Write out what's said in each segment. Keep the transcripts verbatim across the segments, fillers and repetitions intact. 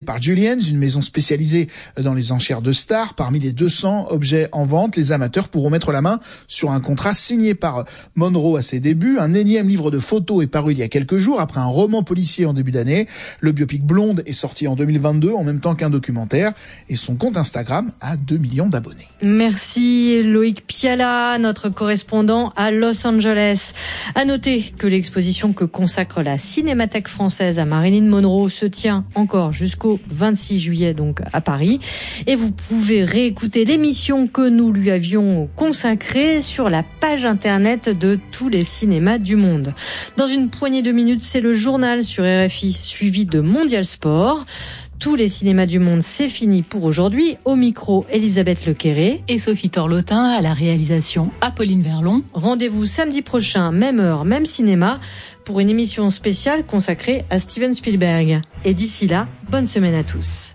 Par Julien's, une maison spécialisée dans les enchères de stars. Parmi les deux cents objets en vente, les amateurs pourront mettre la main sur un contrat signé par Monroe à ses débuts. Un énième livre de photos est paru il y a quelques jours après un roman policier en début d'année. Le biopic Blonde est sorti en deux mille vingt-deux en même temps qu'un documentaire et son compte Instagram a deux millions d'abonnés. Merci Loïc Piala, notre correspondant à Los Angeles. À noter que l'exposition que consacre la Cinémathèque française à Marilyn Monroe se tient encore jusqu'au vingt-six juillet donc à Paris, et vous pouvez réécouter l'émission que nous lui avions consacrée sur la page internet de tous les cinémas du monde. Dans une poignée de minutes, c'est le journal sur R F I suivi de Mondial Sport. Tous les cinémas du monde, c'est fini pour aujourd'hui. Au micro, Elisabeth Lequéré et Sophie Torlotin à la réalisation, Apolline Verlon. Rendez-vous samedi prochain, même heure, même cinéma, pour une émission spéciale consacrée à Steven Spielberg. Et d'ici là, bonne semaine à tous.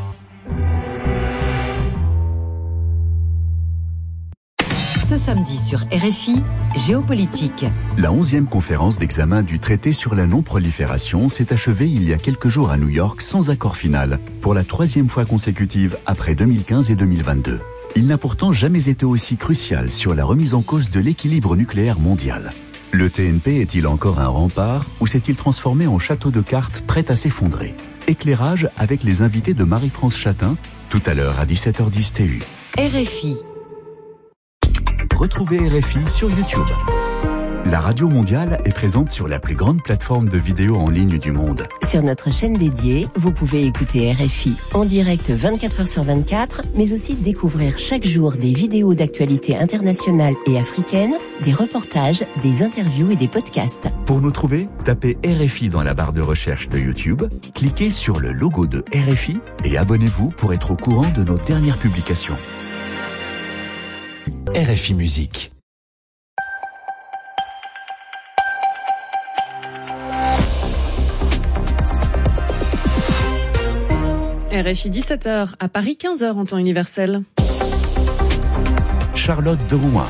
Ce samedi sur R F I, Géopolitique. La onzième conférence d'examen du traité sur la non-prolifération s'est achevée il y a quelques jours à New York sans accord final, pour la troisième fois consécutive après deux mille quinze et deux mille vingt-deux. Il n'a pourtant jamais été aussi crucial sur la remise en cause de l'équilibre nucléaire mondial. Le T N P est-il encore un rempart ou s'est-il transformé en château de cartes prêt à s'effondrer? Éclairage avec les invités de Marie-France Chatin, tout à l'heure à dix-sept heures dix T U. R F I. Retrouvez R F I sur YouTube. La radio mondiale est présente sur la plus grande plateforme de vidéos en ligne du monde. Sur notre chaîne dédiée, vous pouvez écouter R F I en direct vingt-quatre heures sur vingt-quatre, mais aussi découvrir chaque jour des vidéos d'actualité internationale et africaine, des reportages, des interviews et des podcasts. Pour nous trouver, tapez R F I dans la barre de recherche de YouTube, cliquez sur le logo de R F I et abonnez-vous pour être au courant de nos dernières publications. R F I Musique. R F I dix-sept heures, à Paris quinze heures en temps universel. Charlotte de Rouen.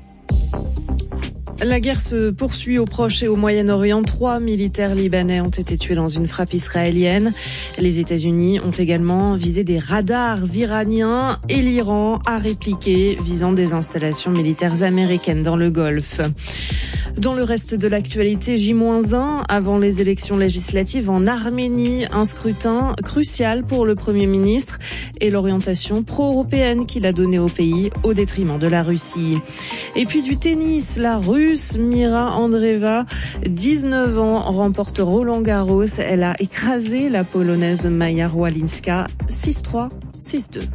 La guerre se poursuit au Proche et au Moyen-Orient. Trois militaires libanais ont été tués dans une frappe israélienne. Les États-Unis ont également visé des radars iraniens et l'Iran a répliqué, visant des installations militaires américaines dans le Golfe. Dans le reste de l'actualité, J un avant les élections législatives en Arménie, un scrutin crucial pour le Premier ministre et l'orientation pro-européenne qu'il a donnée au pays au détriment de la Russie. Et puis du tennis, la Russe Mira Andreeva, dix-neuf ans, remporte Roland-Garros. Elle a écrasé la Polonaise Maja Walinska six trois, six deux.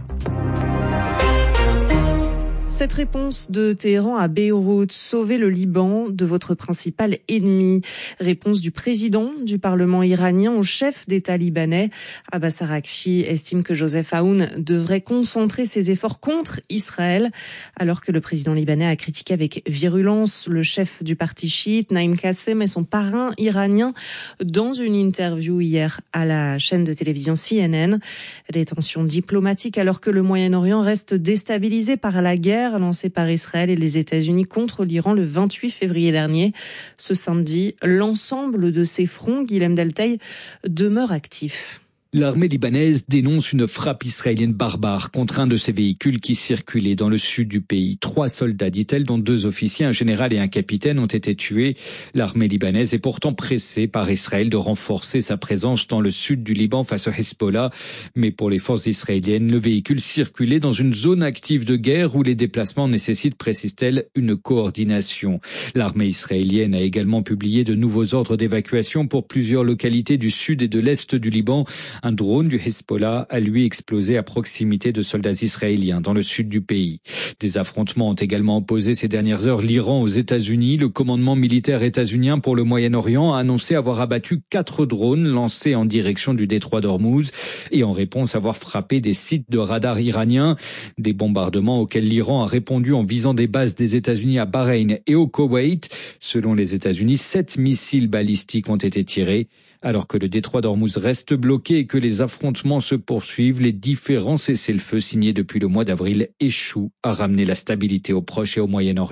Cette réponse de Téhéran à Beyrouth, sauver le Liban de votre principal ennemi. Réponse du président du Parlement iranien au chef d'État libanais. Abbas Araghchi estime que Joseph Aoun devrait concentrer ses efforts contre Israël, alors que le président libanais a critiqué avec virulence le chef du parti chiite, Naïm Kassem, et son parrain iranien dans une interview hier à la chaîne de télévision C N N. Les tensions diplomatiques alors que le Moyen-Orient reste déstabilisé par la guerre lancée par Israël et les États-Unis contre l'Iran le vingt-huit février dernier. Ce samedi, l'ensemble de ces fronts, Guilhem Delteil, demeure actif. L'armée libanaise dénonce une frappe israélienne barbare contre un de ses véhicules qui circulait dans le sud du pays. Trois soldats, dit-elle, dont deux officiers, un général et un capitaine, ont été tués. L'armée libanaise est pourtant pressée par Israël de renforcer sa présence dans le sud du Liban face au Hezbollah. Mais pour les forces israéliennes, le véhicule circulait dans une zone active de guerre où les déplacements nécessitent, précise-t-elle, une coordination. L'armée israélienne a également publié de nouveaux ordres d'évacuation pour plusieurs localités du sud et de l'est du Liban. Un drone du Hezbollah a lui explosé à proximité de soldats israéliens dans le sud du pays. Des affrontements ont également opposé ces dernières heures l'Iran aux États-Unis. Le commandement militaire états-unien pour le Moyen-Orient a annoncé avoir abattu quatre drones lancés en direction du détroit d'Ormuz et en réponse avoir frappé des sites de radar iraniens. Des bombardements auxquels l'Iran a répondu en visant des bases des États-Unis à Bahreïn et au Koweït. Selon les États-Unis, sept missiles balistiques ont été tirés. Alors que le détroit d'Ormuz reste bloqué et que les affrontements se poursuivent, les différents cessez-le-feu signés depuis le mois d'avril échouent à ramener la stabilité au Proche et au Moyen-Orient.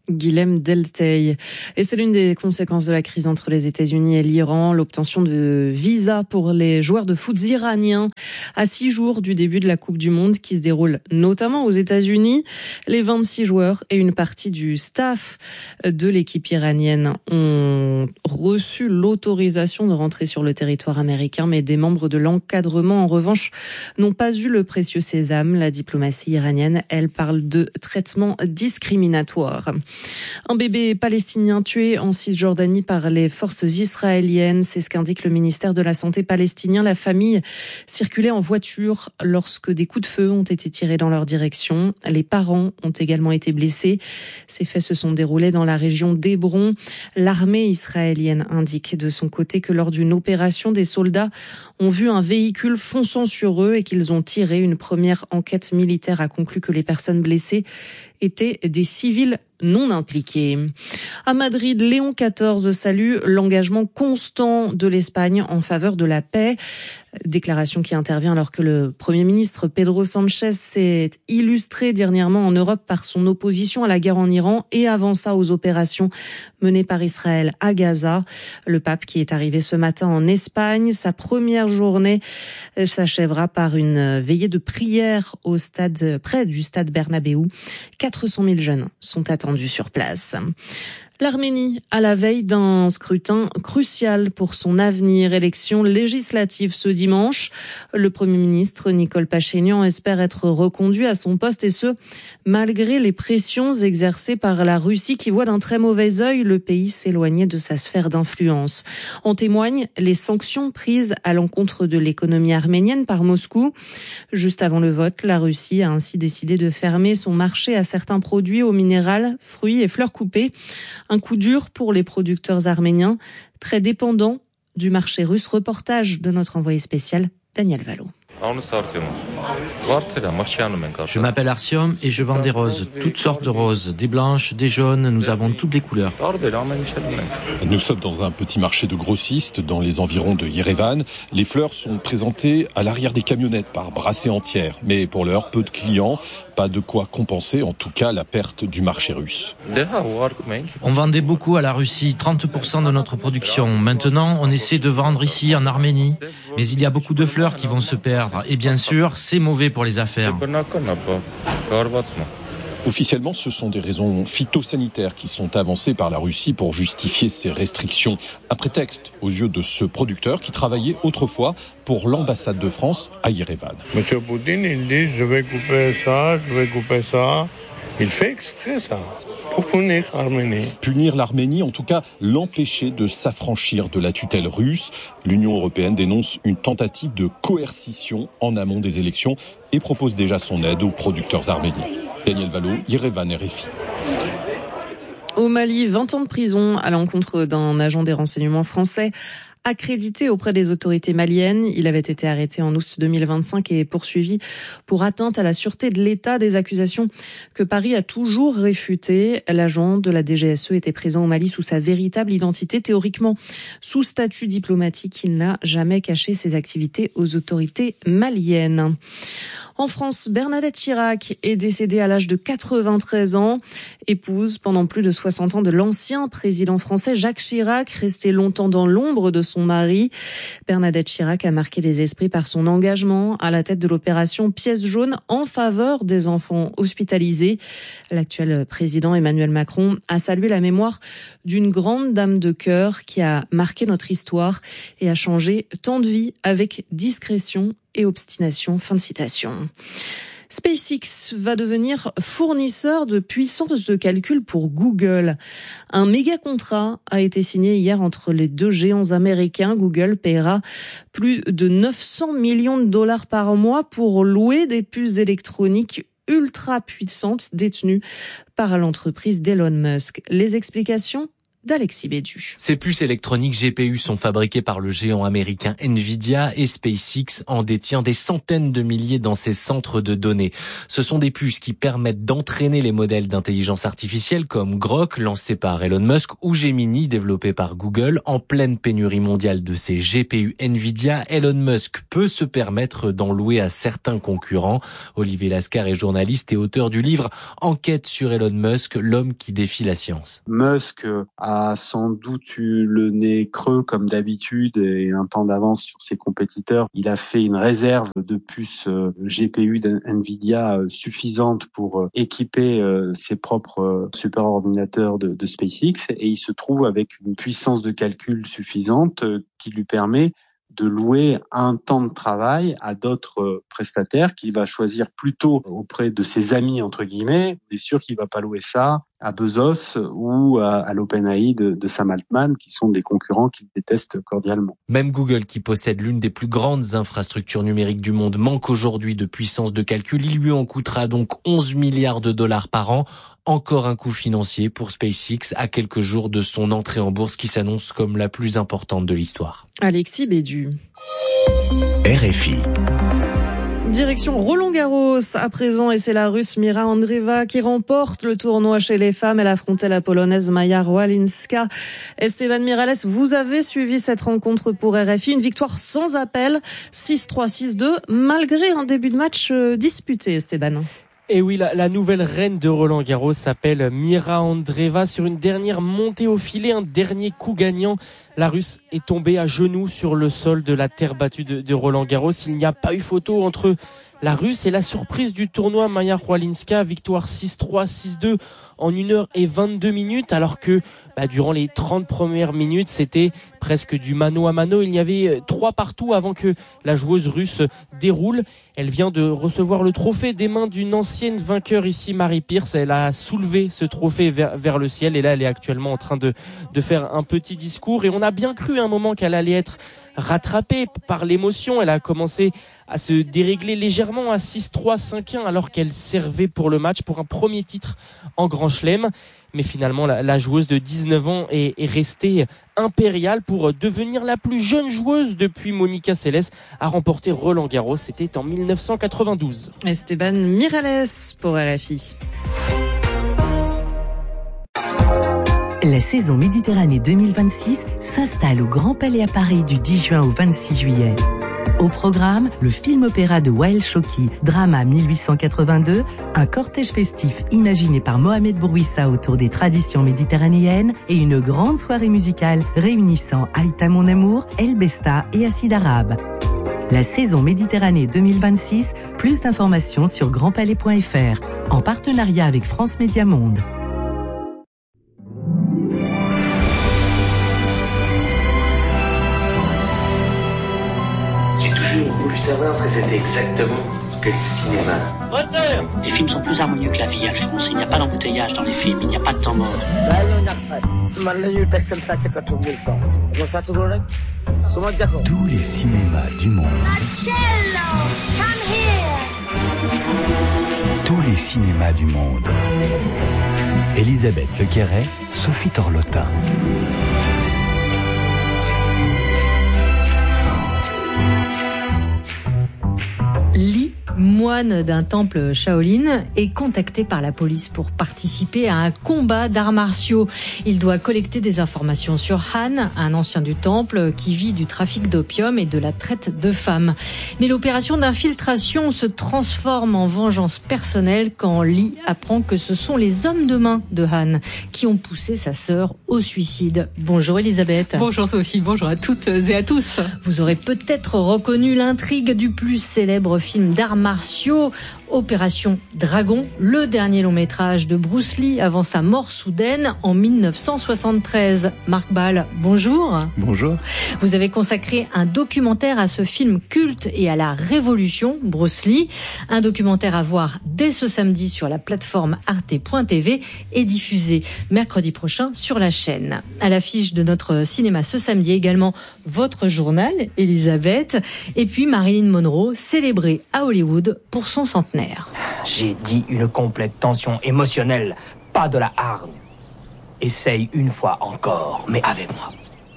Guilhem Delteil. Et c'est l'une des conséquences de la crise entre les États-Unis et l'Iran, l'obtention de visas pour les joueurs de foot iraniens à six jours du début de la Coupe du Monde qui se déroule notamment aux États-Unis. Les vingt-six joueurs et une partie du staff de l'équipe iranienne ont reçu l'autorisation de rentrer sur le territoire américain, mais des membres de l'encadrement, en revanche, n'ont pas eu le précieux sésame. La diplomatie iranienne, elle, parle de traitement discriminatoire. Un bébé palestinien tué en Cisjordanie par les forces israéliennes, c'est ce qu'indique le ministère de la Santé palestinien. La famille circulait en voiture lorsque des coups de feu ont été tirés dans leur direction. Les parents ont également été blessés. Ces faits se sont déroulés dans la région d'Hébron. L'armée israélienne indique de son côté que lors d'une opération, des soldats ont vu un véhicule fonçant sur eux et qu'ils ont tiré. Une première enquête militaire a conclu que les personnes blessées étaient des civils non impliqués. À Madrid, Léon quatorze salue l'engagement constant de l'Espagne en faveur de la paix. Déclaration qui intervient alors que le Premier ministre Pedro Sánchez s'est illustré dernièrement en Europe par son opposition à la guerre en Iran et avant ça aux opérations menées par Israël à Gaza. Le pape qui est arrivé ce matin en Espagne, sa première journée s'achèvera par une veillée de prière au stade, près du stade Bernabéu. quatre cent mille jeunes sont attendus sur place. L'Arménie, à la veille d'un scrutin crucial pour son avenir, élection législative ce dimanche. Le Premier ministre Nicole Pachinian espère être reconduit à son poste et ce, malgré les pressions exercées par la Russie qui voit d'un très mauvais œil le pays s'éloigner de sa sphère d'influence. En témoignent les sanctions prises à l'encontre de l'économie arménienne par Moscou. Juste avant le vote, la Russie a ainsi décidé de fermer son marché à certains produits au minéral, fruits et fleurs coupées. Un coup dur pour les producteurs arméniens, très dépendants du marché russe. Reportage de notre envoyé spécial, Daniel Valo. Je m'appelle Arsiom et je vends des roses, toutes sortes de roses, des blanches, des jaunes, nous avons toutes les couleurs. Nous sommes dans un petit marché de grossistes dans les environs de Yerevan. Les fleurs sont présentées à l'arrière des camionnettes par brassées entières. Mais pour l'heure, peu de clients, pas de quoi compenser en tout cas la perte du marché russe. On vendait beaucoup à la Russie, trente pour cent de notre production. Maintenant, on essaie de vendre ici en Arménie. Mais il y a beaucoup de fleurs qui vont se perdre. Et bien sûr, c'est mauvais pour les affaires. Officiellement, ce sont des raisons phytosanitaires qui sont avancées par la Russie pour justifier ces restrictions. Un prétexte aux yeux de ce producteur qui travaillait autrefois pour l'ambassade de France à Yerevan. Monsieur Poutine, il dit je vais couper ça, je vais couper ça. Il fait exprès ça. Pour punir l'Arménie. Punir l'Arménie, en tout cas l'empêcher de s'affranchir de la tutelle russe. L'Union européenne dénonce une tentative de coercition en amont des élections et propose déjà son aide aux producteurs arméniens. Daniel Valo, Yerevan, R F I. Au Mali, vingt ans de prison à l'encontre d'un agent des renseignements français accrédité auprès des autorités maliennes. Il avait été arrêté en août deux mille vingt-cinq et poursuivi pour atteinte à la sûreté de l'État, des accusations que Paris a toujours réfutées. L'agent de la D G S E était présent au Mali sous sa véritable identité, théoriquement sous statut diplomatique. Il n'a jamais caché ses activités aux autorités maliennes. En France, Bernadette Chirac est décédée à l'âge de quatre-vingt-treize ans, épouse pendant plus de soixante ans de l'ancien président français Jacques Chirac, resté longtemps dans l'ombre de son mari. Bernadette Chirac a marqué les esprits par son engagement à la tête de l'opération Pièce jaune en faveur des enfants hospitalisés. L'actuel président Emmanuel Macron a salué la mémoire d'une grande dame de cœur qui a marqué notre histoire et a changé tant de vies avec discrétion et obstination. Fin de citation. SpaceX va devenir fournisseur de puissance de calcul pour Google. Un méga contrat a été signé hier entre les deux géants américains. Google paiera plus de neuf cents millions de dollars par mois pour louer des puces électroniques ultra puissantes détenues par l'entreprise d'Elon Musk. Les explications d'Alexis Bédu. Ces puces électroniques G P U sont fabriquées par le géant américain Nvidia et SpaceX en détient des centaines de milliers dans ses centres de données. Ce sont des puces qui permettent d'entraîner les modèles d'intelligence artificielle comme Grok, lancé par Elon Musk, ou Gemini, développé par Google. En pleine pénurie mondiale de ces G P U Nvidia, Elon Musk peut se permettre d'en louer à certains concurrents. Olivier Lascar est journaliste et auteur du livre Enquête sur Elon Musk, l'homme qui défie la science. Musk a sans doute eu le nez creux comme d'habitude et un temps d'avance sur ses compétiteurs. Il a fait une réserve de puces G P U d'Nvidia suffisante pour équiper ses propres superordinateurs de, de SpaceX et il se trouve avec une puissance de calcul suffisante qui lui permet de louer un temps de travail à d'autres prestataires qu'il va choisir plutôt auprès de ses amis, entre guillemets. On est sûr qu'il va pas louer ça à Bezos ou à, à l'OpenAI de, de Sam Altman, qui sont des concurrents qu'il déteste cordialement. Même Google, qui possède l'une des plus grandes infrastructures numériques du monde, manque aujourd'hui de puissance de calcul. Il lui en coûtera donc onze milliards de dollars par an. Encore un coût financier pour SpaceX à quelques jours de son entrée en bourse qui s'annonce comme la plus importante de l'histoire. Alexis Bédu. R F I. Direction Roland-Garros à présent et c'est la Russe Mira Andreeva qui remporte le tournoi chez les femmes. Elle affrontait la Polonaise Maja Rwalinska. Esteban Miralles, vous avez suivi cette rencontre pour R F I. Une victoire sans appel, six trois, six deux, malgré un début de match disputé, Esteban. Et oui, la, la nouvelle reine de Roland-Garros s'appelle Mira Andreeva. Sur une dernière montée au filet, un dernier coup gagnant, la Russe est tombée à genoux sur le sol de la terre battue de, de Roland-Garros. Il n'y a pas eu photo entre la Russe et la surprise du tournoi, Maja Rwalinska, victoire six trois, six deux en une heure et vingt-deux minutes, alors que bah, durant les trente premières minutes, c'était presque du mano à mano. Il y avait trois partout avant que la joueuse russe déroule. Elle vient de recevoir le trophée des mains d'une ancienne vainqueur ici, Mary Pierce. Elle a soulevé ce trophée vers, vers le ciel et là, elle est actuellement en train de, de faire un petit discours. Et on a bien cru à un moment qu'elle allait être rattrapée par l'émotion. Elle a commencé à se dérégler légèrement à six trois, cinq un alors qu'elle servait pour le match, pour un premier titre en Grand Chelem. Mais finalement, la, la joueuse de dix-neuf ans est, est restée impériale pour devenir la plus jeune joueuse depuis Monica Seles à remporter Roland-Garros. C'était en dix-neuf cent quatre-vingt-douze. Esteban Miralles pour R F I. La saison Méditerranée deux mille vingt-six s'installe au Grand Palais à Paris du dix juin au vingt-six juillet. Au programme, le film-opéra de Wael Choki, Drama mille huit cent quatre-vingt-deux, un cortège festif imaginé par Mohamed Bourouissa autour des traditions méditerranéennes et une grande soirée musicale réunissant Aïta Mon Amour, El Besta et Acide Arabe. La saison Méditerranée deux mille vingt-six, plus d'informations sur grand palais point f r, en partenariat avec France Média Monde. J'ai toujours voulu savoir ce que c'était exactement que le cinéma. Moteur ! Les films sont plus harmonieux que la vie, Alphonse. Il n'y a pas d'embouteillage dans les films, il n'y a pas de temps mort. Tous les cinémas du monde. Tous les cinémas du monde. Elisabeth Lequerret, Sophie Torlotin. Li, moine d'un temple Shaolin, est contacté par la police pour participer à un combat d'arts martiaux. Il doit collecter des informations sur Han, un ancien du temple qui vit du trafic d'opium et de la traite de femmes. Mais l'opération d'infiltration se transforme en vengeance personnelle quand Li apprend que ce sont les hommes de main de Han qui ont poussé sa sœur au suicide. Bonjour Elisabeth. Bonjour Sophie, bonjour à toutes et à tous. Vous aurez peut-être reconnu l'intrigue du plus célèbre film d'arts martiaux, Opération Dragon, le dernier long métrage de Bruce Lee avant sa mort soudaine en dix-neuf cent soixante-treize. Marc Ball, bonjour. Bonjour. Vous avez consacré un documentaire à ce film culte et à la révolution Bruce Lee. Un documentaire à voir dès ce samedi sur la plateforme arte point t v et diffusé mercredi prochain sur la chaîne. À l'affiche de notre cinéma ce samedi également, votre journal, Elisabeth, et puis Marilyn Monroe, célébrée à Hollywood pour son centenaire. J'ai dit une complète tension émotionnelle, pas de la hargne. Essaye une fois encore, mais avec moi.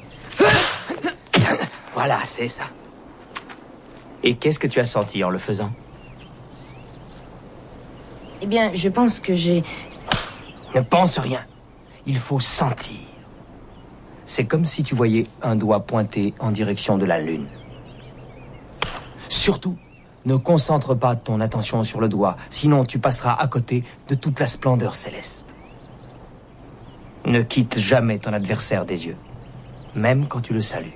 Voilà, c'est ça. Et qu'est-ce que tu as senti en le faisant? Eh bien, je pense que j'ai... Ne pense rien. Il faut sentir. C'est comme si tu voyais un doigt pointé en direction de la lune. Surtout, ne concentre pas ton attention sur le doigt, sinon tu passeras à côté de toute la splendeur céleste. Ne quitte jamais ton adversaire des yeux, même quand tu le salues.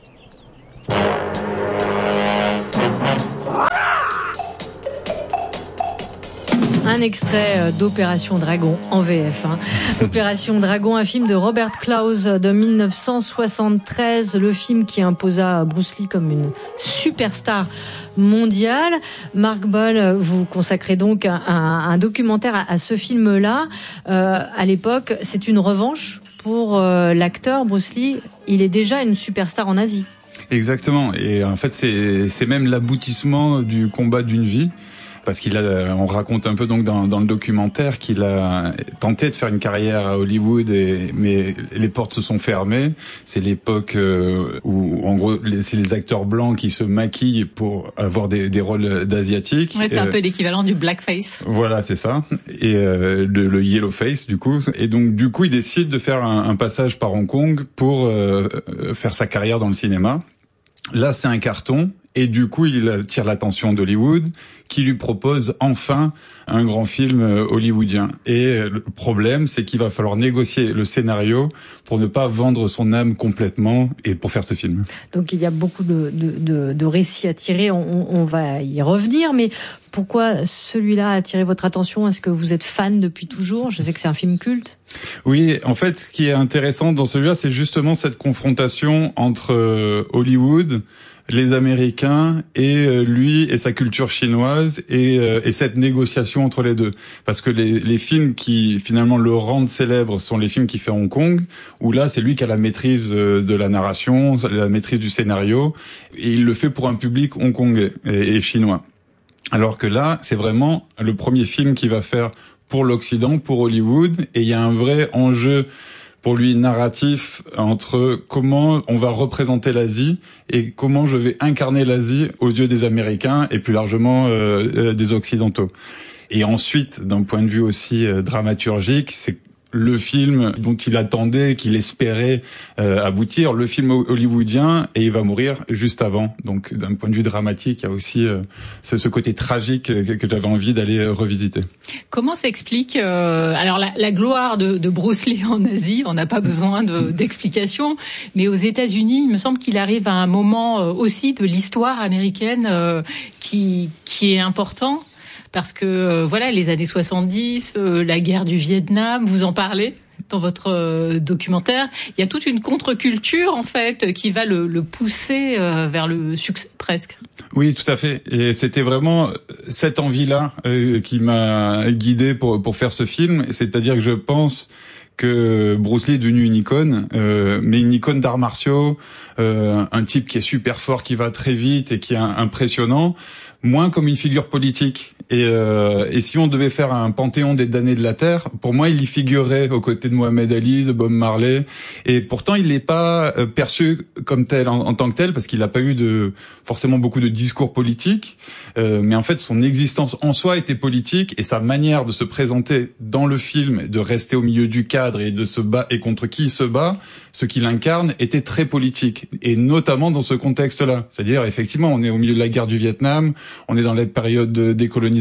Un extrait d'Opération Dragon en V F. Hein. Opération Dragon, un film de Robert Klaus de mille neuf cent soixante-treize, le film qui imposa Bruce Lee comme une superstar mondiale. Marc Boll, vous consacrez donc un, un documentaire à, à ce film-là. Euh, à l'époque, c'est une revanche pour euh, l'acteur Bruce Lee. Il est déjà une superstar en Asie. Exactement. Et en fait, c'est, c'est même l'aboutissement du combat d'une vie. Parce qu'il a, on raconte un peu donc dans, dans le documentaire qu'il a tenté de faire une carrière à Hollywood, et, mais les portes se sont fermées. C'est l'époque euh, où, en gros, les, c'est les acteurs blancs qui se maquillent pour avoir des, des rôles d'asiatiques. Ouais, c'est euh, un peu l'équivalent du blackface. Voilà, c'est ça. Et euh, le, le yellow face, du coup. Et donc, du coup, il décide de faire un, un passage par Hong Kong pour euh, faire sa carrière dans le cinéma. Là, c'est un carton. Et du coup, il attire l'attention d'Hollywood, qui lui propose enfin un grand film hollywoodien. Et le problème, c'est qu'il va falloir négocier le scénario pour ne pas vendre son âme complètement et pour faire ce film. Donc il y a beaucoup de, de, de, de récits à tirer, on, on va y revenir, mais pourquoi celui-là a attiré votre attention? Est-ce que vous êtes fan depuis toujours? Je sais que c'est un film culte. Oui, en fait, ce qui est intéressant dans celui-là, c'est justement cette confrontation entre Hollywood, les Américains et lui et sa culture chinoise, et, euh, et cette négociation entre les deux. Parce que les, les films qui finalement le rendent célèbre sont les films qu'il fait à Hong Kong, où là c'est lui qui a la maîtrise de la narration, la maîtrise du scénario, et il le fait pour un public hongkongais et, et chinois. Alors que là, c'est vraiment le premier film qu'il va faire pour l'Occident, pour Hollywood, et il y a un vrai enjeu pour lui narratif entre comment on va représenter l'Asie et comment je vais incarner l'Asie aux yeux des Américains et plus largement euh, des Occidentaux. Et ensuite, d'un point de vue aussi euh, dramaturgique, c'est le film dont il attendait, qu'il espérait euh, aboutir, le film hollywoodien, et il va mourir juste avant. Donc d'un point de vue dramatique, il y a aussi euh, ce, ce côté tragique que, que j'avais envie d'aller euh, revisiter. Comment s'explique euh, alors la, la gloire de, de Bruce Lee en Asie? On n'a pas besoin de, d'explications, mais aux États-Unis, il me semble qu'il arrive à un moment euh, aussi de l'histoire américaine euh, qui qui est important. Parce que, euh, voilà, les années soixante-dix, euh, la guerre du Vietnam, vous en parlez dans votre euh, documentaire. Il y a toute une contre-culture, en fait, qui va le, le pousser euh, vers le succès, presque. Oui, tout à fait. Et c'était vraiment cette envie-là euh, qui m'a guidé pour, pour faire ce film. C'est-à-dire que je pense que Bruce Lee est devenu une icône, euh, mais une icône d'arts martiaux, euh, un type qui est super fort, qui va très vite et qui est impressionnant, moins comme une figure politique. Et, euh, et si on devait faire un panthéon des damnés de la Terre, pour moi, il y figurerait aux côtés de Mohamed Ali, de Bob Marley. Et pourtant, il n'est pas perçu comme tel en, en tant que tel, parce qu'il n'a pas eu de forcément beaucoup de discours politiques. Euh, mais en fait, son existence en soi était politique, et sa manière de se présenter dans le film, de rester au milieu du cadre et de se battre, et contre qui il se bat, ce qu'il incarne, était très politique. Et notamment dans ce contexte-là. C'est-à-dire, effectivement, on est au milieu de la guerre du Vietnam, on est dans la période de décolonisation,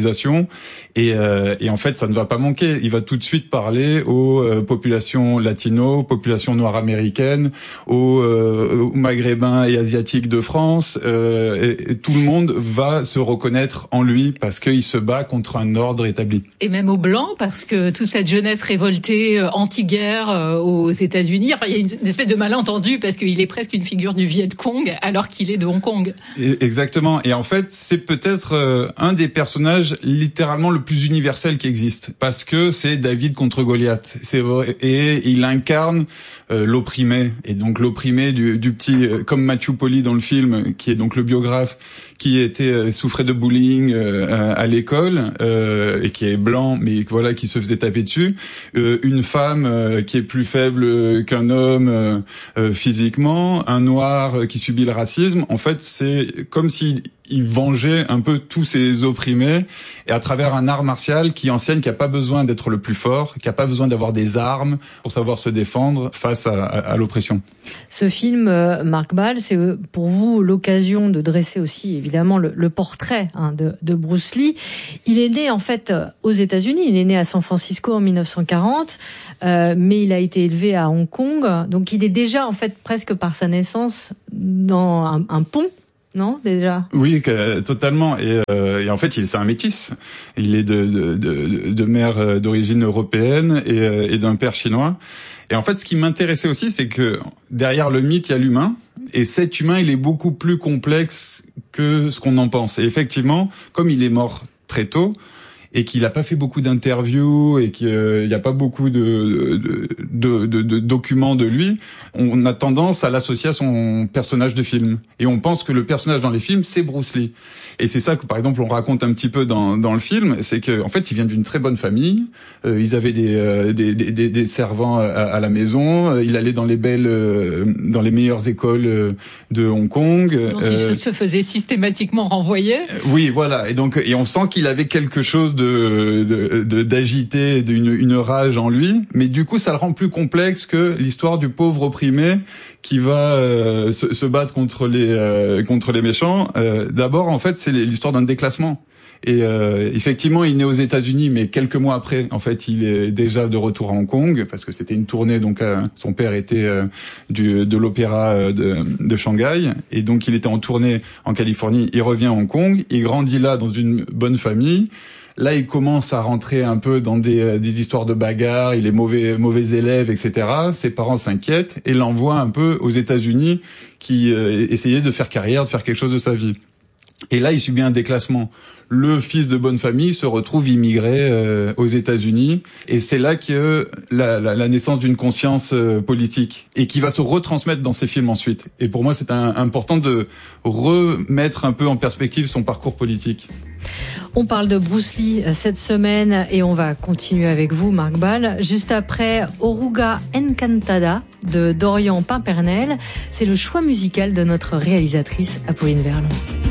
et, euh, et en fait ça ne va pas manquer. Il va tout de suite parler aux euh, populations latino, populations noires américaines, aux, euh, aux maghrébins et asiatiques de France, euh, et, et tout le monde va se reconnaître en lui parce qu'il se bat contre un ordre établi. Et même aux Blancs, parce que toute cette jeunesse révoltée, euh, anti-guerre euh, aux États-Unis, enfin il y a une, une espèce de malentendu parce qu'il est presque une figure du Viet Cong alors qu'il est de Hong Kong. Et, exactement. Et en fait c'est peut-être euh, un des personnages littéralement le plus universel qui existe, parce que c'est David contre Goliath. C'est vrai, et il incarne euh, l'opprimé, et donc l'opprimé du, du petit, euh, comme Matthew Polly dans le film, qui est donc le biographe, qui était souffrait de bullying euh, à l'école euh, et qui est blanc, mais voilà, qui se faisait taper dessus. Euh, une femme euh, qui est plus faible qu'un homme euh, euh, physiquement, un noir qui subit le racisme. En fait, c'est comme si il vengeait un peu tous ces opprimés, et à travers un art martial qui enseigne qu'il n'y a pas besoin d'être le plus fort, qu'il n'y a pas besoin d'avoir des armes pour savoir se défendre face à, à, à l'oppression. Ce film, euh, Marc Ball, c'est pour vous l'occasion de dresser aussi évidemment le, le portrait hein, de, de Bruce Lee. Il est né en fait aux États-Unis, il est né à San Francisco en mille neuf cent quarante, euh, mais il a été élevé à Hong Kong, donc il est déjà en fait presque par sa naissance dans un, un pont. Non, déjà. Oui, que, totalement. Et, euh, et en fait, il c'est un métis. Il est de, de, de, de mère d'origine européenne et, et d'un père chinois. Et en fait, ce qui m'intéressait aussi, c'est que derrière le mythe, il y a l'humain. Et cet humain, il est beaucoup plus complexe que ce qu'on en pense. Et effectivement, comme il est mort très tôt, et qu'il n'a pas fait beaucoup d'interviews et qu'il n'y a pas beaucoup de, de, de, de, de documents de lui, on a tendance à l'associer à son personnage de film. Et on pense que le personnage dans les films, c'est Bruce Lee. Et c'est ça que, par exemple, on raconte un petit peu dans, dans le film, c'est que en fait, il vient d'une très bonne famille. Euh, ils avaient des, euh, des, des, des servants à, à la maison. Il allait dans les belles, euh, dans les meilleures écoles de Hong Kong. Dont euh, il se faisait systématiquement renvoyer. Oui, voilà. Et donc, et on sent qu'il avait quelque chose de, de, de d'agité, d'une une rage en lui. Mais du coup, ça le rend plus complexe que l'histoire du pauvre opprimé qui va euh, se, se battre contre les euh, contre les méchants. Euh, d'abord, en fait, c'est l'histoire d'un déclassement. Et euh, effectivement, il est né aux États-Unis, mais quelques mois après, en fait, il est déjà de retour à Hong Kong parce que c'était une tournée. Donc, euh, son père était euh, du, de l'opéra de, de Shanghai, et donc il était en tournée en Californie. Il revient à Hong Kong, il grandit là dans une bonne famille. Là, il commence à rentrer un peu dans des, des histoires de bagarres, il est mauvais, mauvais élève, et cetera. Ses parents s'inquiètent et l'envoient un peu aux États-Unis, qui euh, essayait de faire carrière, de faire quelque chose de sa vie. Et là, il subit un déclassement. Le fils de bonne famille se retrouve immigré euh, aux États-Unis, et c'est là que la, la, la naissance d'une conscience euh, politique, et qui va se retransmettre dans ses films ensuite. Et pour moi, c'est un, important de remettre un peu en perspective son parcours politique. On parle de Bruce Lee cette semaine et on va continuer avec vous, Marc Ball. Juste après, Oruga Encantada de Dorian Pimpernel. C'est le choix musical de notre réalisatrice Apolline Verlon.